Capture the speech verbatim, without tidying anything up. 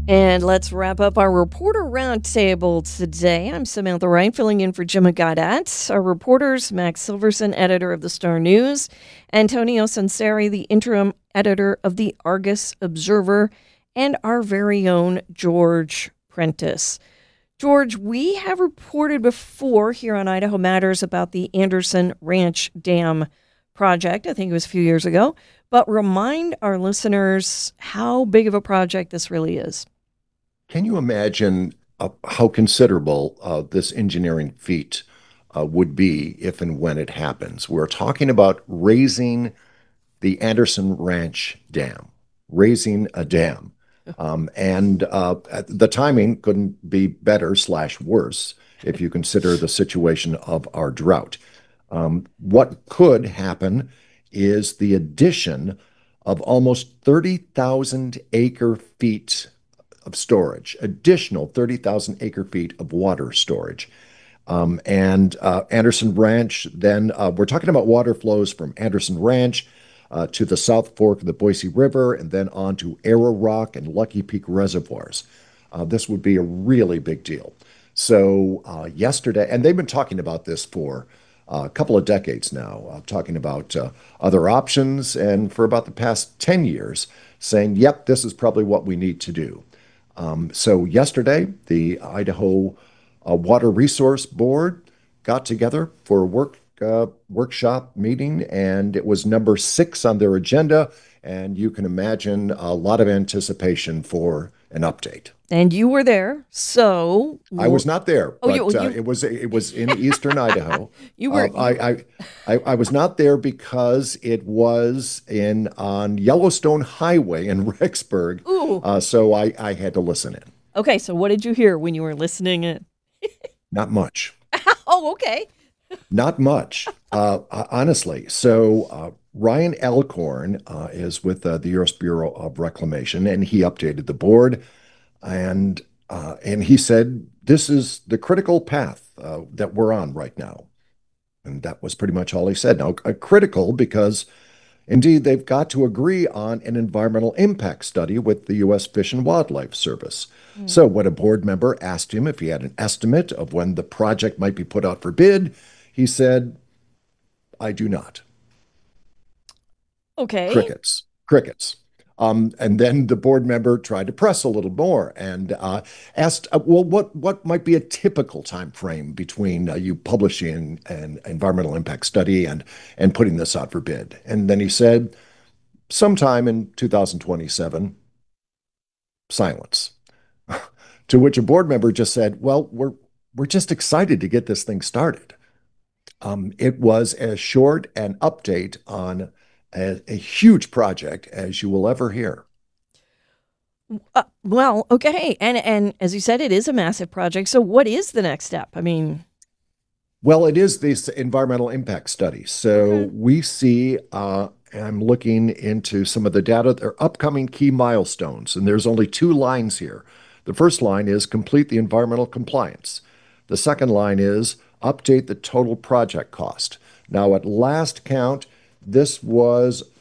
And let's wrap up our reporter roundtable today. I'm Samantha Wright, filling in for Gemma Gaudat. Our reporters, Max Silverson, editor of the Star News, Antonio Sanseri, the interim editor of the Argus Observer, and our very own George Prentice. George, we have reported before here on Idaho Matters about the Anderson Ranch Dam project. I think it was a few years ago. But remind our listeners how big of a project this really is. Can you imagine uh, how considerable uh, this engineering feat uh, would be if and when it happens? We're talking about raising the Anderson Ranch Dam, raising a dam. Um, and uh, the timing couldn't be better slash worse if you consider the situation of our drought. Um, what could happen is the addition of almost thirty thousand acre feet of storage, additional thirty thousand acre feet of water storage. Um, and uh, Anderson Ranch, then uh, we're talking about water flows from Anderson Ranch uh, to the South Fork of the Boise River and then on to Arrow Rock and Lucky Peak reservoirs. Uh, this would be a really big deal. So, uh, yesterday, and they've been talking about this for uh, a couple of decades now, uh, talking about uh, other options, and for about the past ten years, saying, yep, this is probably what we need to do. Um, so yesterday, the Idaho uh, Water Resource Board got together for a work uh, workshop meeting, and it was number six on their agenda. And you can imagine a lot of anticipation for an update. And you were there, so I was not there, oh, you but uh, you it was it was in eastern Idaho. you Uh, were I, you. I I I was not there because it was in on Yellowstone Highway in Rexburg, Ooh. uh, so I I had to listen in. Okay, so what did you hear when you were listening in? Not much. Oh, okay. Not much, uh, uh, honestly. So uh, Ryan Elkhorn uh, is with uh, the U S Bureau of Reclamation, and he updated the board, and uh, and he said this is the critical path uh, that we're on right now, and that was pretty much all he said. Now, uh, critical because indeed they've got to agree on an environmental impact study with the U S Fish and Wildlife Service. Mm. So when a board member asked him if he had an estimate of when the project might be put out for bid, he said, I do not. Okay. Crickets, crickets. Um, and then the board member tried to press a little more and uh, asked, uh, well, what what might be a typical time frame between uh, you publishing an environmental impact study and and putting this out for bid? And then he said, sometime in two thousand twenty-seven, silence. To which a board member just said, well, we're we're just excited to get this thing started. Um, it was as short an update on a, a huge project as you will ever hear. Uh, well, okay, and and as you said, it is a massive project. So, what is the next step? I mean, Well, it is this environmental impact study. So okay. we see, uh, I'm looking into some of the data, their upcoming key milestones, and there's only two lines here. The first line is complete the environmental compliance. The second line is update the total project cost. Now, at last count, this was